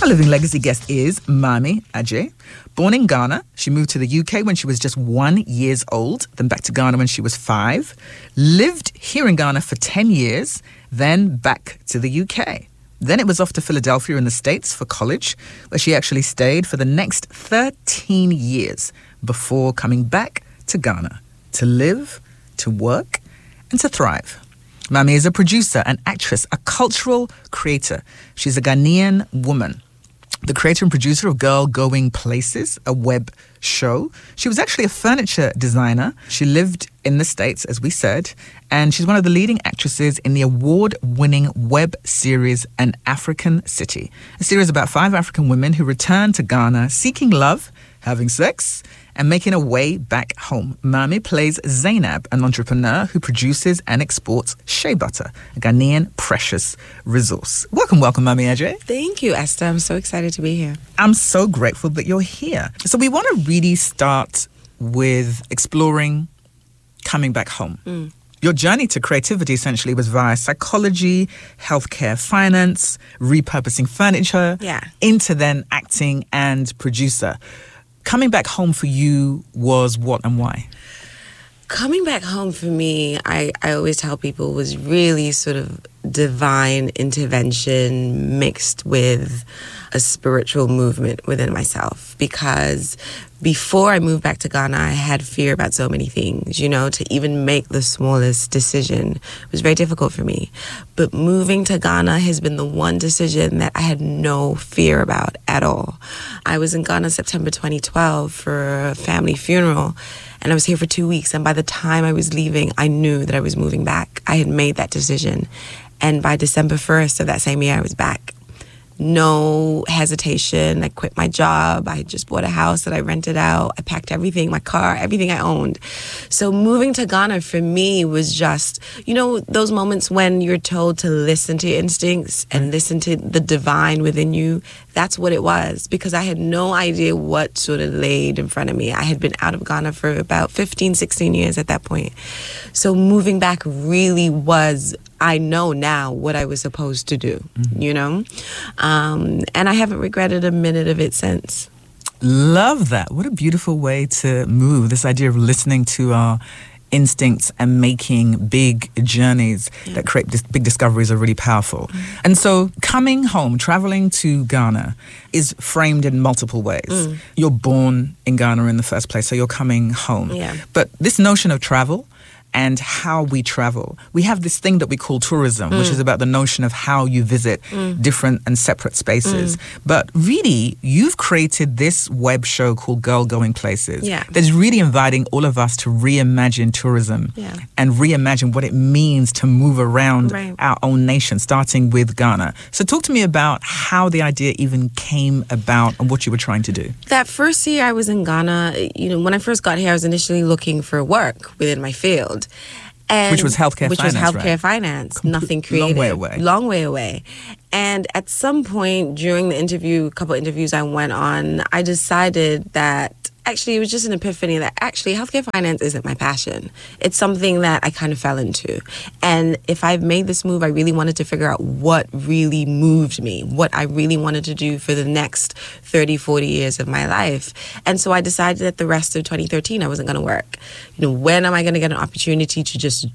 Our living legacy guest is Mami Adjei. Born in Ghana, she moved to the UK when she was just 1 year old, then back to Ghana when she was 5. Lived here in Ghana for 10 years, then back to the UK. Then it was off to Philadelphia in the States for college, where she actually stayed for the next 13 years before coming back to Ghana to live, to work, and to thrive. Mami is a producer, an actress, a cultural creator. She's a Ghanaian woman, the creator and producer of Girl Going Places, a web show. She was actually a furniture designer. She lived in the States, as we said, and she's one of the leading actresses in the award-winning web series An African City, a series about 5 African women who return to Ghana seeking love, having sex, and making a way back home. Mami plays Zainab, an entrepreneur who produces and exports shea butter, a Ghanaian precious resource. Welcome, Mami Adjei. Thank you, Esther. I'm so excited to be here. I'm so grateful that you're here. So we want to really start with exploring coming back home. Your journey to creativity essentially was via psychology, healthcare, finance, repurposing furniture, into then acting and producer. Coming back home for you was what and why? Coming back home for me, I always tell people, was really sort of divine intervention mixed with a spiritual movement within myself. Because before I moved back to Ghana, I had fear about so many things, you know, to even make the smallest decision was very difficult for me. But moving to Ghana has been the one decision that I had no fear about at all. I was in Ghana September 2012 for a family funeral, and I was here for 2 weeks. And by the time I was leaving, I knew that I was moving back. I had made that decision. And by December 1st of that same year, I was back. No hesitation. I quit my job. I just bought a house that I rented out. I packed everything, my car, everything I owned. So moving to Ghana for me was just, you know, those moments when you're told to listen to your instincts and listen to the divine within you. That's what it was, because I had no idea what sort of laid in front of me. I had been out of Ghana for about 15, 16 years at that point. So moving back really was, I know now what I was supposed to do, you know? And I haven't regretted a minute of it since. Love that. What a beautiful way to move. This idea of listening to our instincts and making big journeys that create big discoveries are really powerful. And so coming home, traveling to Ghana is framed in multiple ways. You're born in Ghana in the first place, so you're coming home. But this notion of travel and how we travel, we have this thing that we call tourism, which is about the notion of how you visit different and separate spaces. But really, you've created this web show called Girl Going Places that's really inviting all of us to reimagine tourism and reimagine what it means to move around our own nation, starting with Ghana. So talk to me about how the idea even came about and what you were trying to do. That first year I was in Ghana, you know, when I first got here, I was initially looking for work within my field. And which was healthcare finance, nothing creative. Long way away. And at some point during the interview, a couple interviews I went on, I decided that actually it was just an epiphany that actually healthcare finance isn't my passion. It's something that I kind of fell into. And if I made this move, I really wanted to figure out what really moved me, what I really wanted to do for the next 30, 40 years of my life. And so I decided that the rest of 2013, I wasn't going to work. You know, when am I going to get an opportunity to just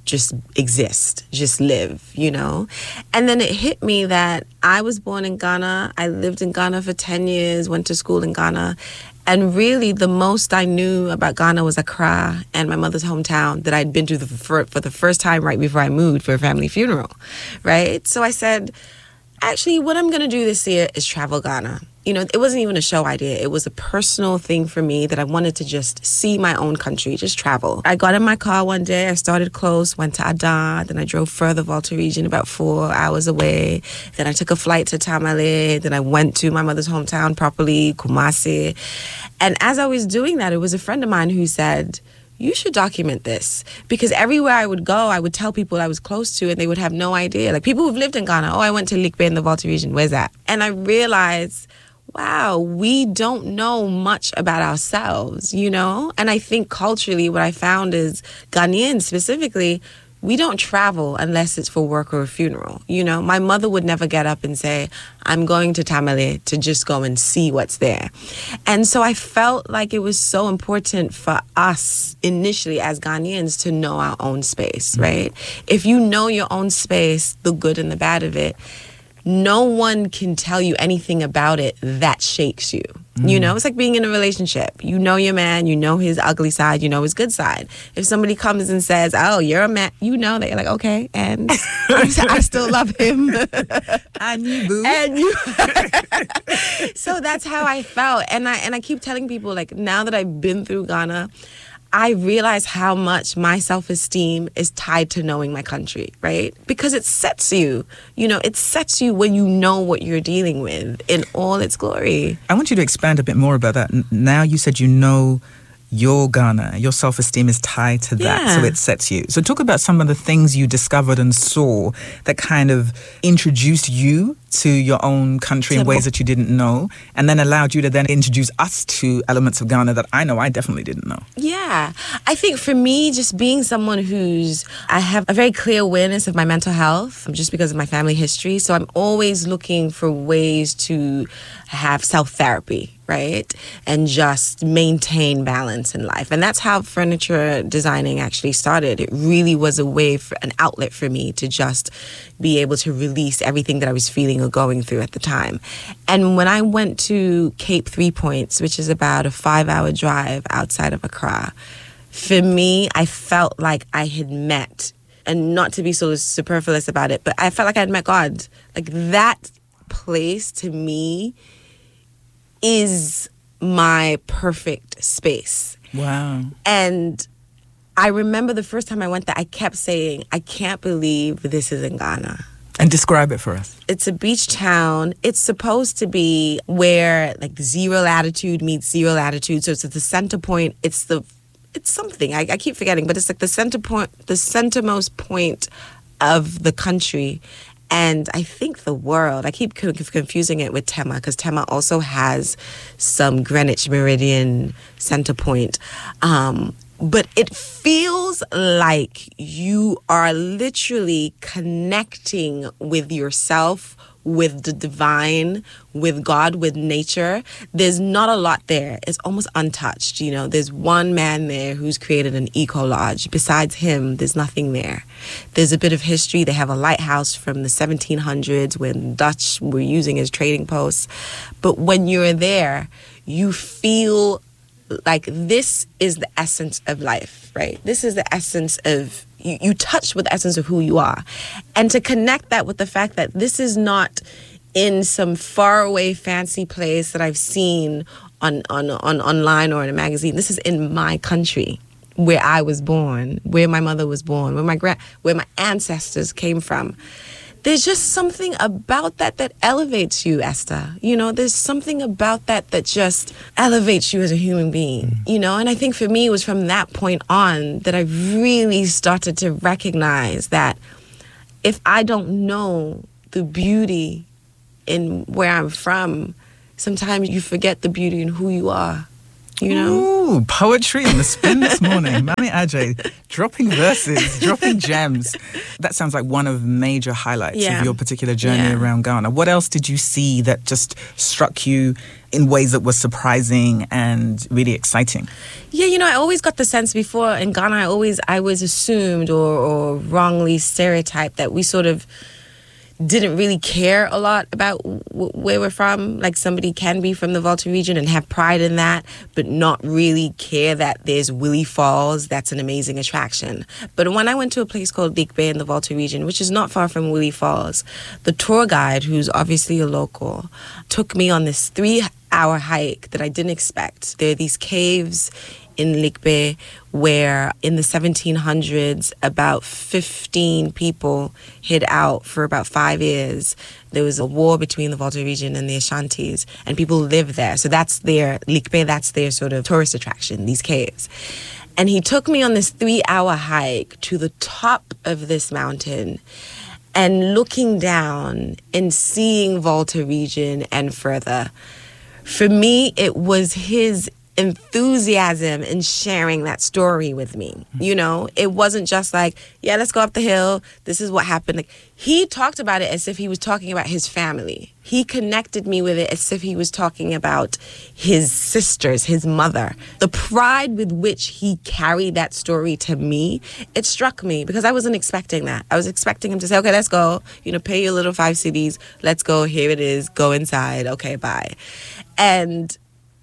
exist, just live, you know? And then it hit me that I was born in Ghana. I lived in Ghana for 10 years, went to school in Ghana. And really, the most I knew about Ghana was Accra and my mother's hometown that I'd been to for the first time right before I moved for a family funeral, right? So I said, actually, what I'm going to do this year is travel Ghana. You know, it wasn't even a show idea. It was a personal thing for me that I wanted to just see my own country, just travel. I got in my car one day. I started close, went to Ada. Then I drove further, Volta region, about 4 hours away. Then I took a flight to Tamale. Then I went to my mother's hometown properly, Kumasi. And as I was doing that, it was a friend of mine who said, you should document this, because everywhere I would go, I would tell people I was close to and they would have no idea. Like people who've lived in Ghana, I went to Likpe in the Volta region, where's that? And I realized, wow, we don't know much about ourselves, you know? And I think culturally what I found is Ghanaians specifically we don't travel unless it's for work or a funeral. You know, my mother would never get up and say, I'm going to Tamale to just go and see what's there. And so I felt like it was so important for us initially as Ghanaians to know our own space, right? If you know your own space, the good and the bad of it, no one can tell you anything about it that shakes you. You know, it's like being in a relationship. You know your man, you know his ugly side, you know his good side. If somebody comes and says, oh, you're a man, you know that you're like, okay, and I still love him. And you, boo. And you. So that's how I felt. And I keep telling people, like, now that I've been through Ghana, I realize how much my self-esteem is tied to knowing my country, right? Because it sets you, it sets you when you know what you're dealing with in all its glory. I want you to expand a bit more about that. Now you said you know your Ghana, your self-esteem is tied to that, so it sets you. So talk about some of the things you discovered and saw that kind of introduced you to your own country in ways that you didn't know, and then allowed you to then introduce us to elements of Ghana that I know I definitely didn't know. Yeah. I think for me, just being someone I have a very clear awareness of my mental health just because of my family history. So I'm always looking for ways to have self-therapy, right? And just maintain balance in life. And that's how furniture designing actually started. It really was a way, an outlet for me to just be able to release everything that I was feeling or going through at the time. And when I went to Cape 3 Points, which is about a 5-hour drive outside of Accra, for me, I felt like I had met, and not to be sort of superfluous about it, but I felt like I had met God. Like, that place to me is my perfect space. Wow. And I remember the first time I went there, I kept saying, I can't believe this is in Ghana. And describe it for us. It's a beach town. It's supposed to be where like zero latitude meets zero latitude. So it's at the center point. It's something. I keep forgetting, but it's like the center point, the centermost point of the country. And I think the world, I keep confusing it with Tema, because Tema also has some Greenwich Meridian center point. But it feels like you are literally connecting with yourself, with the divine, with God, with nature. There's not a lot there. It's almost untouched. There's one man there who's created an eco-lodge. Besides him, there's nothing there. There's a bit of history. They have a lighthouse from the 1700s when Dutch were using as trading posts. But when you're there, you feel like this is the essence of life, right? This is the essence of, you touch with the essence of who you are. And to connect that with the fact that this is not in some faraway fancy place that I've seen on online or in a magazine. This is in my country, where I was born, where my mother was born, where my ancestors came from. There's just something about that elevates you, Esther. There's something about that just elevates you as a human being, And I think for me, it was from that point on that I really started to recognize that if I don't know the beauty in where I'm from, sometimes you forget the beauty in who you are. Ooh, poetry in the spin this morning. Mami Adjei, dropping verses, dropping gems. That sounds like one of the major highlights of your particular journey around Ghana. What else did you see that just struck you in ways that were surprising and really exciting? Yeah, I always got the sense before in Ghana, I was assumed or wrongly stereotyped that we sort of didn't really care a lot about where we're from. Like, somebody can be from the Volta region and have pride in that, but not really care that there's Willie Falls. That's an amazing attraction. But when I went to a place called Likbe in the Volta region, which is not far from Willie Falls, the tour guide, who's obviously a local, took me on this 3-hour hike that I didn't expect. There are these caves in Likbe where in the 1700s about 15 people hid out for about 5 years. There was a war between the Volta region and the Ashantis, and people live there. So that's their Likbe, that's their sort of tourist attraction, these caves. And he took me on this 3-hour hike to the top of this mountain, and looking down and seeing Volta region and further. For me, it was his enthusiasm in sharing that story with me. You know, it wasn't just like, yeah, let's go up the hill. This is what happened. Like, he talked about it as if he was talking about his family. He connected me with it as if he was talking about his sisters, his mother. The pride with which he carried that story to me, it struck me because I wasn't expecting that. I was expecting him to say, okay, let's go, you know, pay your little 5 cedis. Let's go. Here it is. Go inside. Okay, bye. And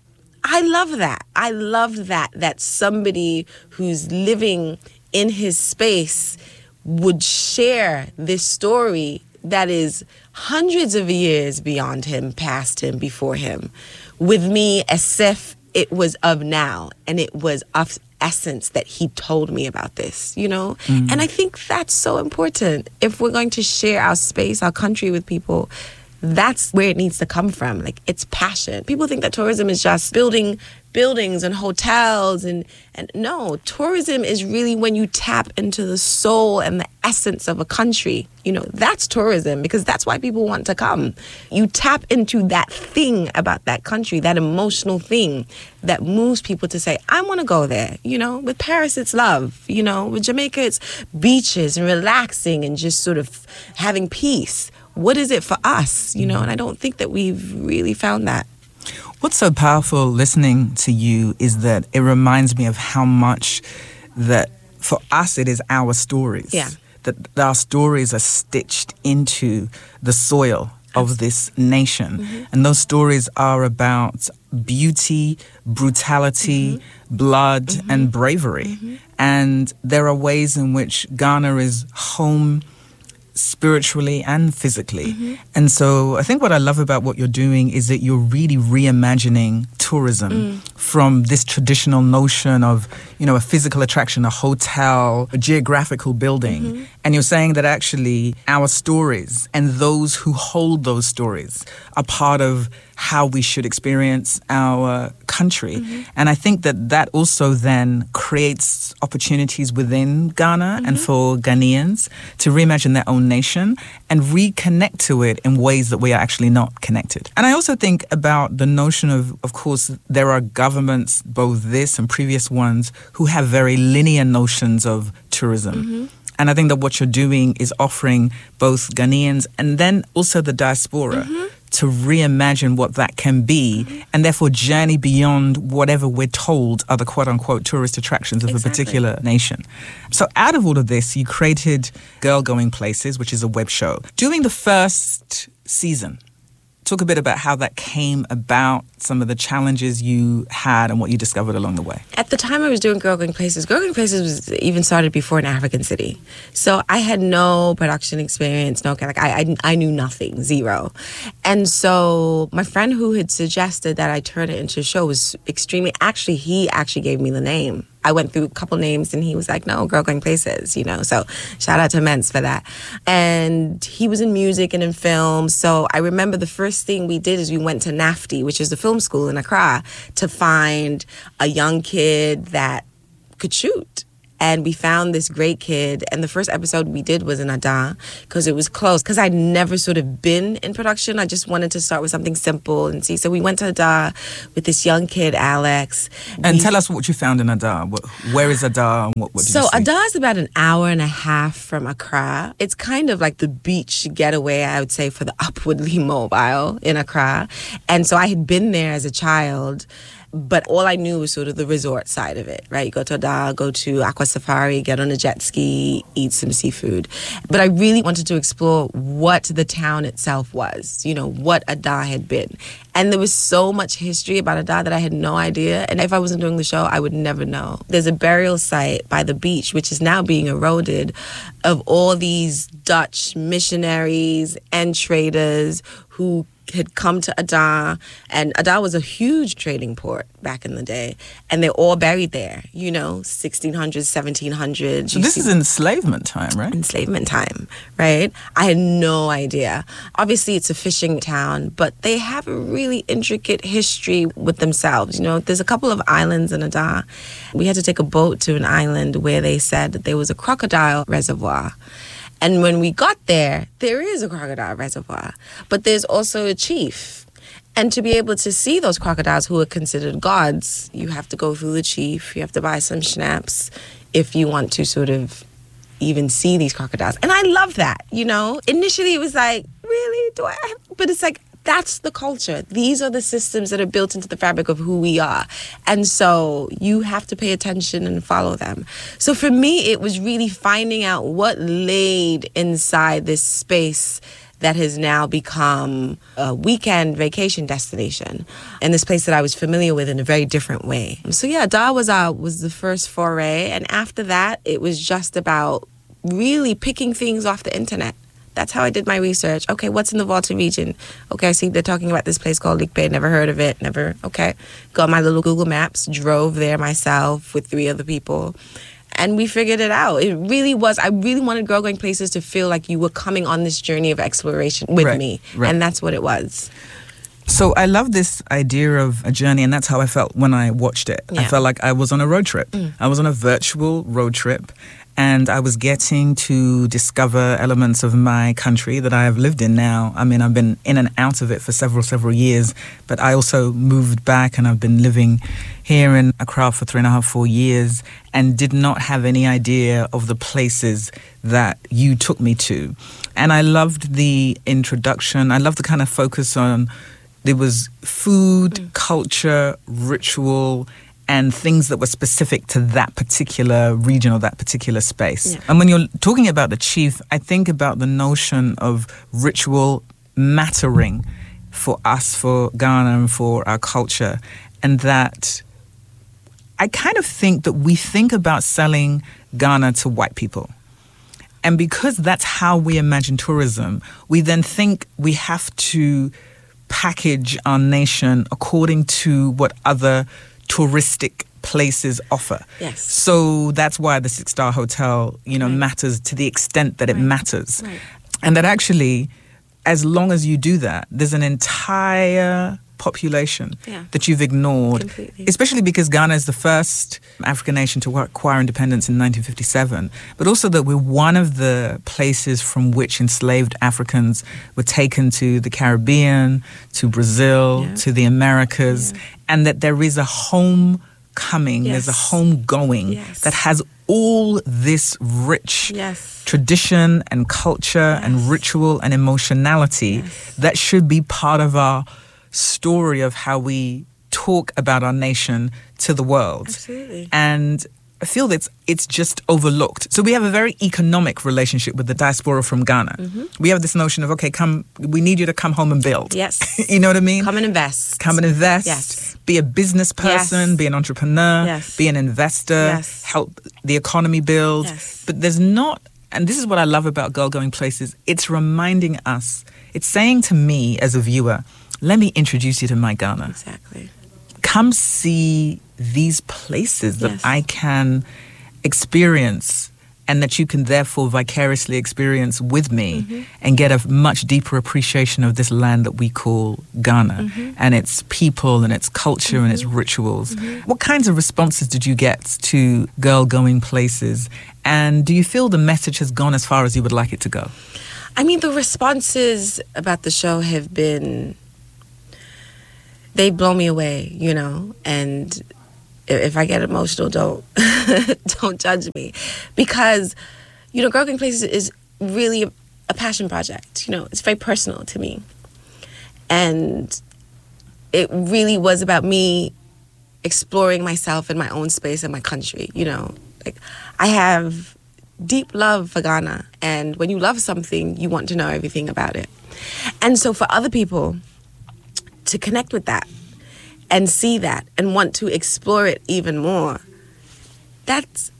I love that. I love that somebody who's living in his space would share this story that is hundreds of years beyond him, past him, before him, with me as if it was of now and it was of essence that he told me about this, you know? And I think that's so important. If we're going to share our space, our country with people, that's where it needs to come from. Like, it's passion. People think that tourism is just building buildings and hotels and no, tourism is really when you tap into the soul and the essence of a country. You know, that's tourism, because that's why people want to come. You tap into that thing about that country, that emotional thing that moves people to say, I want to go there. You know, with Paris, it's love. You know, with Jamaica, it's beaches and relaxing and just sort of having peace. What is it for us? You know, and I don't think that we've really found that. What's so powerful listening to you is that it reminds me of how much that for us it is our stories. Yeah. That our stories are stitched into the soil of this nation. And those stories are about beauty, brutality, blood, and bravery. And there are ways in which Ghana is home spiritually and physically. And so I think what I love about what you're doing is that you're really reimagining tourism from this traditional notion of, you know, a physical attraction, a hotel, a geographical building. And you're saying that actually our stories and those who hold those stories are part of how we should experience our country. And I think that that also then creates opportunities within Ghana and for Ghanaians to reimagine their own nation and reconnect to it in ways that we are actually not connected. And I also think about the notion of course, there are governments, both this and previous ones, who have very linear notions of tourism. And I think that what you're doing is offering both Ghanaians and then also the diaspora to reimagine what that can be and therefore journey beyond whatever we're told are the quote-unquote tourist attractions of a particular nation. So out of all of this, you created Girl Going Places, which is a web show. During the first season, talk a bit about how that came about, some of the challenges you had and what you discovered along the way. At the time I was doing Girl Going Places was even started before an African City. So I had no production experience, I knew nothing, zero. And so my friend who had suggested that I turn it into a show was he actually gave me the name. I went through a couple names and he was like, no, Girl Going Places, you know. So shout out to Mens for that. And he was in music and in film. So I remember the first thing we did is we went to NAFTI, which is the film school in Accra, to find a young kid that could shoot. And we found this great kid. And the first episode we did was in Ada because it was close. Because I'd never sort of been in production. I just wanted to start with something simple and see. So we went to Ada with this young kid, Alex. And tell us what you found in Ada. Where is Ada and what did you see? So Ada is about an hour and a half from Accra. It's kind of like the beach getaway, I would say, for the upwardly mobile in Accra. And so I had been there as a child. But all I knew was sort of the resort side of it, right? You go to Ada, go to Aqua Safari, get on a jet ski, eat some seafood. But I really wanted to explore what the town itself was, you know, what Ada had been. And there was so much history about Ada that I had no idea. And if I wasn't doing the show, I would never know. There's a burial site by the beach, which is now being eroded, of all these Dutch missionaries and traders who had come to Ada, and Ada was a huge trading port back in the day, and they're all buried there, you know, 1600s, 1700s. So this is enslavement time, right? Enslavement time, right? I had no idea. Obviously, it's a fishing town, but they have a really intricate history with themselves. You know, there's a couple of islands in Ada. We had to take a boat to an island where they said that there was a crocodile reservoir. And when we got there, there is a crocodile reservoir, but there's also a chief. And to be able to see those crocodiles who are considered gods, you have to go through the chief, you have to buy some schnapps if you want to sort of even see these crocodiles. And I love that, you know. Initially it was like, really? But it's like, that's the culture. These are the systems that are built into the fabric of who we are. And so you have to pay attention and follow them. So for me, it was really finding out what laid inside this space that has now become a weekend vacation destination, and this place that I was familiar with in a very different way. So yeah, Dar was the first foray, and after that, it was just about really picking things off the internet. That's how I did my research. Okay, what's in the Volta region? Okay, I see they're talking about this place called Likpe. Never heard of it. Okay. Got my little Google Maps, drove there myself with 3 other people. And we figured it out. It really was. I really wanted Girl Going Places to feel like you were coming on this journey of exploration with me. Right. And that's what it was. So I love this idea of a journey, and that's how I felt when I watched it. Yeah. I felt like I was on a road trip. I was on a virtual road trip, and I was getting to discover elements of my country that I have lived in now. I mean, I've been in and out of it for several years, but I also moved back, and I've been living here in Accra for 3.5, 4 years, and did not have any idea of the places that you took me to. And I loved the introduction. I loved the kind of focus on, there was food, culture, ritual, and things that were specific to that particular region or that particular space. Yeah. And when you're talking about the chief, I think about the notion of ritual mattering for us, for Ghana, and for our culture. And that I kind of think that we think about selling Ghana to white people. And because that's how we imagine tourism, we then think we have to package our nation according to what other touristic places offer. Yes. So that's why the 6-star hotel, matters to the extent that it matters. Right. And that actually, as long as you do that, there's an entire population that you've ignored. Completely. Especially because Ghana is the first African nation to acquire independence in 1957, but also that we're one of the places from which enslaved Africans were taken to the Caribbean, to Brazil, to the Americas, and that there is a homecoming, there's a homegoing that has all this rich tradition and culture and ritual and emotionality that should be part of our story of how we talk about our nation to the world. Absolutely. And I feel that it's just overlooked. So we have a very economic relationship with the diaspora from Ghana. We have this notion of, okay, we need you to come home and build. Yes. You know what I mean? Come and invest. Yes. Be a business person, be an entrepreneur, be an investor, help the economy build. Yes. But there's not, and this is what I love about Girl Going Places, it's reminding us, it's saying to me as a viewer, let me introduce you to my Ghana. Exactly. Come see these places that I can experience, and that you can therefore vicariously experience with me, and get a much deeper appreciation of this land that we call Ghana, and its people and its culture and its rituals. What kinds of responses did you get to Girl Going Places? And do you feel the message has gone as far as you would like it to go? I mean, the responses about the show have been, they blow me away, and if I get emotional, don't judge me, because Girl Going Places is really a passion project. It's very personal to me, and it really was about me exploring myself in my own space and my country. Like, I have deep love for Ghana, and when you love something, you want to know everything about it. And so for other people to connect with that and see that and want to explore it even more, that's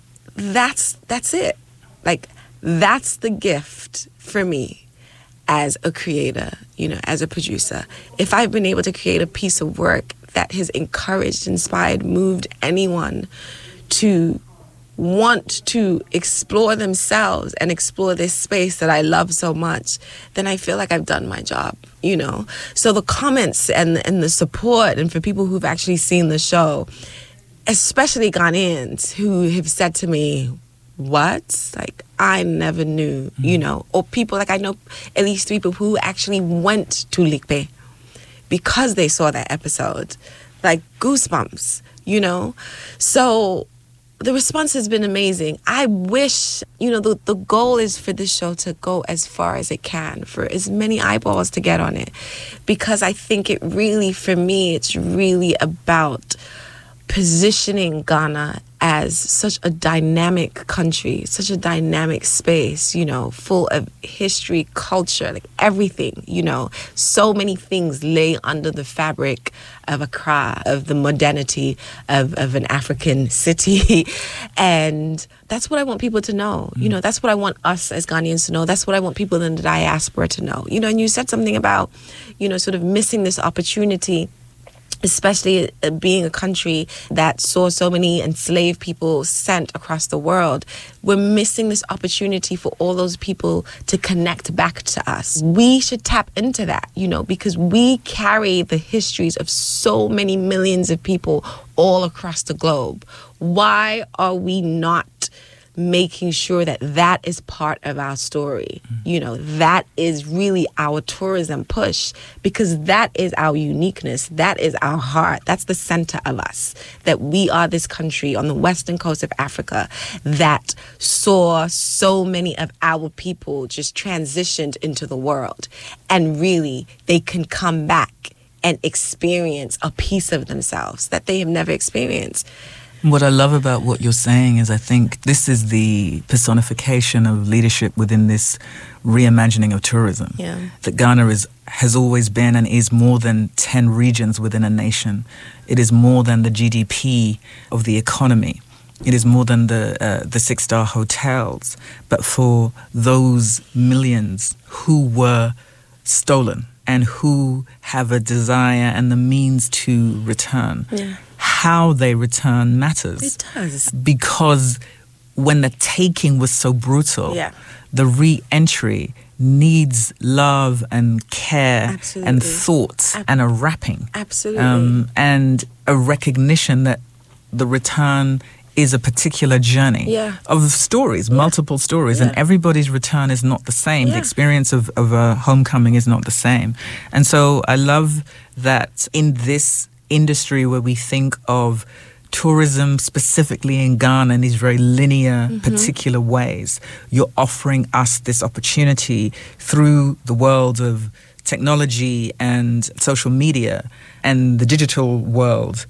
it. Like, that's the gift for me as a creator, as a producer. If I've been able to create a piece of work that has encouraged, inspired, moved anyone to want to explore themselves and explore this space that I love so much, then I feel like I've done my job, So the comments and the support, and for people who've actually seen the show, especially Ghanaians who have said to me, what? Like, I never knew, or people, like, I know at least 3 people who actually went to Likpe because they saw that episode. Like goosebumps, you know? So the response has been amazing. I wish, you know, the goal is for this show to go as far as it can, for as many eyeballs to get on it. Because I think it really, for me, it's really about positioning Ghana as such a dynamic country, such a dynamic space, you know, full of history, culture, like everything, you know. So many things lay under the fabric of Accra, of the modernity of an African city. And that's what I want people to know. You know, that's what I want us as Ghanaians to know. That's what I want people in the diaspora to know. You know, and you said something about, you know, sort of missing this opportunity, especially being a country that saw so many enslaved people sent across the world. We're missing this opportunity for all those people to connect back to us. We should tap into that, you know, because we carry the histories of so many millions of people all across the globe. Why are we not making sure that that is part of our story? You know, that is really our tourism push, because that is our uniqueness. That is our heart. That's the center of us, that we are this country on the western coast of Africa that saw so many of our people just transitioned into the world. And really, they can come back and experience a piece of themselves that they have never experienced. What I love about what you're saying is I think this is the personification of leadership within this reimagining of tourism. Yeah. That Ghana has always been and is more than 10 regions within a nation. It is more than the GDP of the economy. It is more than the 6-star hotels. But for those millions who were stolen and who have a desire and the means to return, how they return matters. It does. Because when the taking was so brutal, the re-entry needs love and care and thought and a wrapping. Absolutely. And a recognition that the return is a particular journey of stories, multiple stories, and everybody's return is not the same. The experience of a homecoming is not the same. And so I love that in this industry where we think of tourism specifically in Ghana in these very linear, particular ways, you're offering us this opportunity through the world of technology and social media and the digital world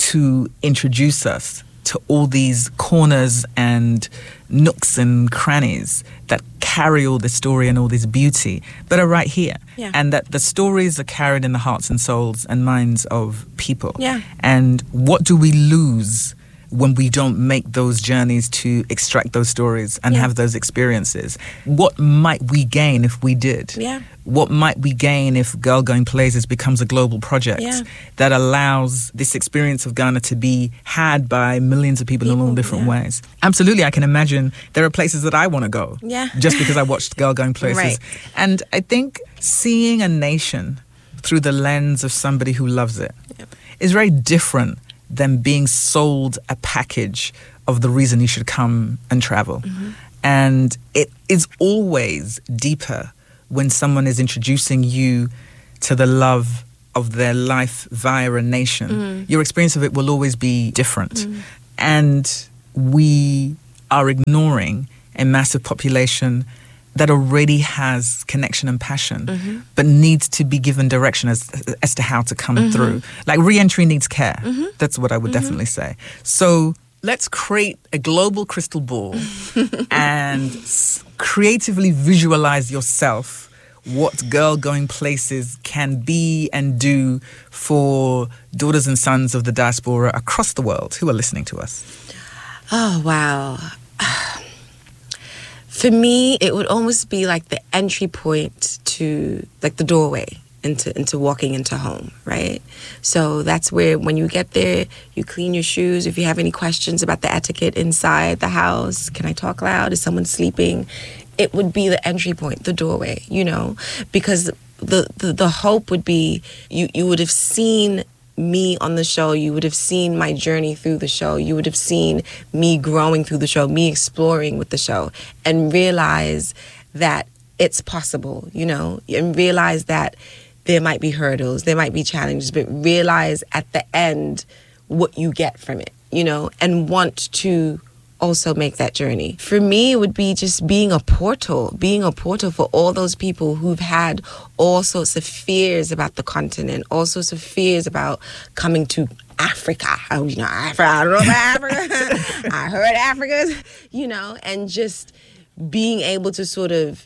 to introduce us to all these corners and nooks and crannies that carry all this story and all this beauty, but are right here. And that the stories are carried in the hearts and souls and minds of people. And what do we lose when we don't make those journeys to extract those stories and have those experiences? What might we gain if we did? What might we gain if Girl Going Places becomes a global project that allows this experience of Ghana to be had by millions of people in all different ways? Absolutely, I can imagine there are places that I want to go just because I watched Girl Going Places. And I think seeing a nation through the lens of somebody who loves it is very different than being sold a package of the reason you should come and travel. And it is always deeper when someone is introducing you to the love of their life via a nation. Your experience of it will always be different. And we are ignoring a massive population that already has connection and passion, but needs to be given direction as to how to come through. Like re-entry needs care. That's what I would definitely say. So let's create a global crystal ball and creatively visualize yourself what Girl Going Places can be and do for daughters and sons of the diaspora across the world who are listening to us. Oh, wow. For me, it would almost be like the entry point to, like, the doorway into walking into home, right? So that's where, when you get there, you clean your shoes. If you have any questions about the etiquette inside the house, can I talk loud? Is someone sleeping? It would be the entry point, the doorway, you know, because the hope would be you would have seen me on the show, you would have seen my journey through the show, you would have seen me growing through the show, me exploring with the show, and realize that it's possible, you know, and realize that there might be hurdles, there might be challenges, but realize at the end what you get from it, you know, and want to also make that journey. For me, it would be just being a portal for all those people who've had all sorts of fears about the continent, all sorts of fears about coming to Africa. You know, Africa, I don't know about Africa. I heard Africa's, you know, and just being able to sort of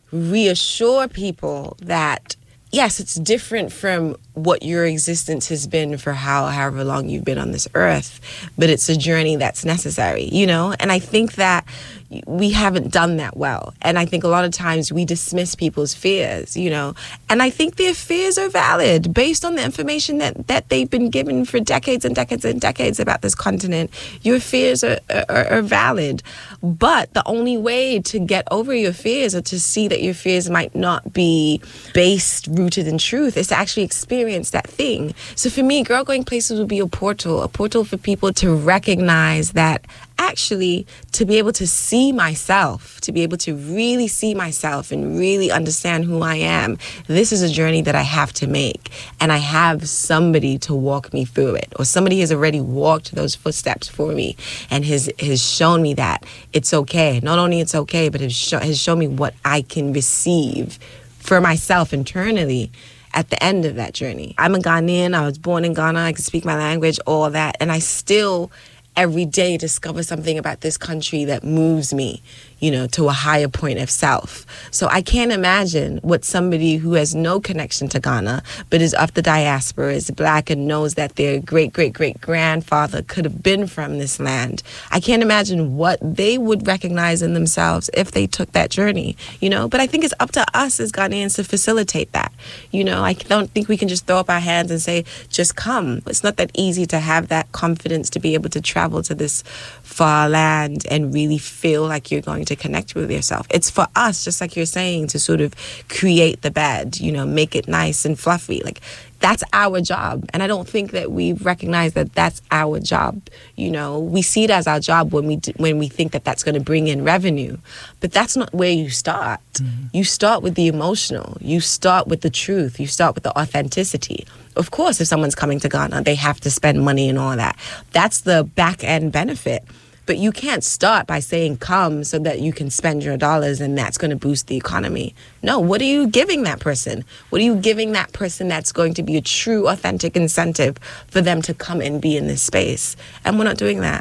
reassure people that, yes, it's different from what your existence has been for however long you've been on this earth, but it's a journey that's necessary, you know? And I think that we haven't done that well. And I think a lot of times we dismiss people's fears, you know? And I think their fears are valid based on the information that they've been given for decades and decades and decades about this continent. Your fears are valid. But the only way to get over your fears or to see that your fears might not be based, rooted in truth, is to actually experience that thing. So for me, Girl Going Places would be a portal for people to recognize that actually, to be able to see myself, to be able to really see myself and really understand who I am, this is a journey that I have to make. And I have somebody to walk me through it, or somebody has already walked those footsteps for me and has shown me that it's okay. Not only it's okay, but has shown me what I can receive for myself internally at the end of that journey. I'm a Ghanaian. I was born in Ghana. I can speak my language, all that. And I still every day discover something about this country that moves me, you know, to a higher point of self. So I can't imagine what somebody who has no connection to Ghana, but is of the diaspora, is Black, and knows that their great-great-great-grandfather could have been from this land. I can't imagine what they would recognize in themselves if they took that journey, you know? But I think it's up to us as Ghanaians to facilitate that. You know, I don't think we can just throw up our hands and say, just come. It's not that easy to have that confidence to be able to travel to this far land and really feel like you're going to connect with yourself. It's for us, just like you're saying, to sort of create the bed, you know, make it nice and fluffy. Like, that's our job. And I don't think that we recognize that that's our job. You know, we see it as our job when we think that that's going to bring in revenue. But that's not where you start. Mm-hmm. You start with the emotional. You start with the truth. You start with the authenticity. Of course, if someone's coming to Ghana, they have to spend money and all that. That's the back end benefit. But you can't start by saying come so that you can spend your dollars and that's going to boost the economy. No, what are you giving that person? What are you giving that person that's going to be a true, authentic incentive for them to come and be in this space? And we're not doing that.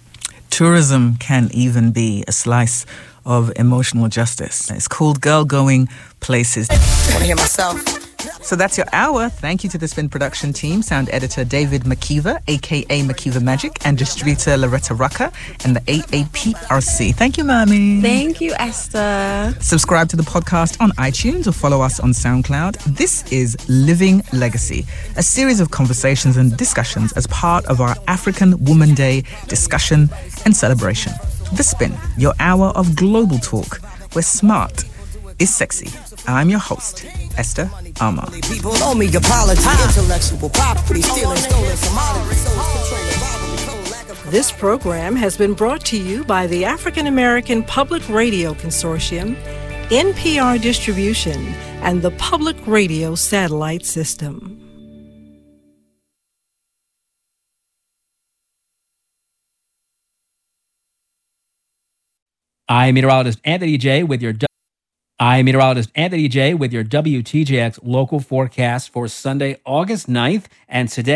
Tourism can even be a slice of emotional justice. It's called Girl Going Places. I want to hear myself. So that's your hour. Thank you to the Spin production team, sound editor David McKeever, a.k.a. McKeever Magic, and distributor Loretta Rucker, and the AAPRC. Thank you, Mami. Thank you, Esther. Subscribe to the podcast on iTunes or follow us on SoundCloud. This is Living Legacy, a series of conversations and discussions as part of our African Woman Day discussion and celebration. The Spin, your hour of global talk, where smart is sexy. I'm your host, Esther Armah. People owe me apology, intellectual property, stealing stolen from This program has been brought to you by the African American Public Radio Consortium, NPR Distribution, and the Public Radio Satellite System. I'm meteorologist Anthony J with your WTJX local forecast for Sunday, August 9th, and today